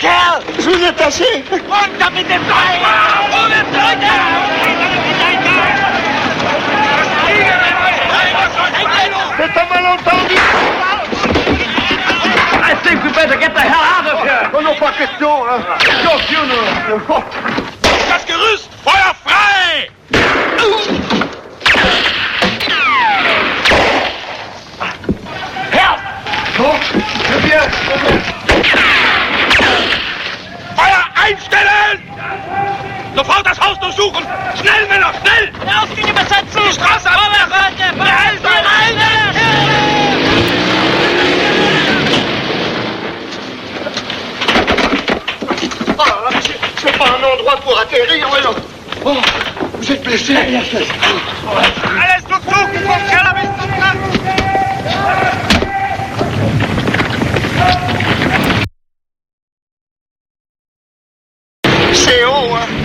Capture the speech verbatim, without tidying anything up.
Kerl! Je vous ai taché! Und damit dem Frei! Ohne Leute! C'est un malentendu! I think we better get the hell out of here! Oh non, pas question, hein! Your funeral! Das Gerüst! Feuer frei! Help! Bon, je viens, je viens! Feuer einstellen! Sofort das Haus durchsuchen! Schnell, Männer, schnell! Die Ausgänge besetzen! Die Straße absperren! Behelft Ah, c'est- c'est pas un endroit pour atterrir, voyons! Oh, vous êtes blessé! Alles durchsuchen! Vom Keller bis zum Dach! C'est haut, hein!